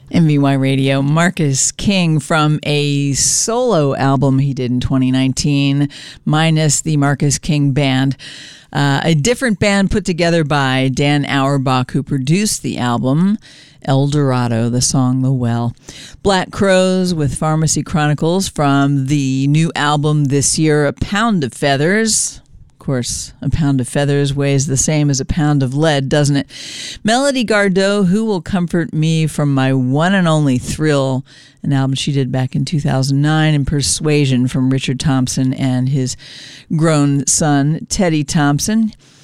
MVY Radio, Marcus King from a solo album he did in 2019, minus the Marcus King Band. A different band put together by Dan Auerbach, who produced the album, El Dorado, the song The Well. Black Crowes with Pharmacy Chronicles from the new album this year, A Pound of Feathers. Of course, a pound of feathers weighs the same as a pound of lead, doesn't it? Melody Gardot, Who Will Comfort Me from My One and Only Thrill, an album she did back in 2009, and Persuasion from Richard Thompson and his grown son, Teddy Thompson.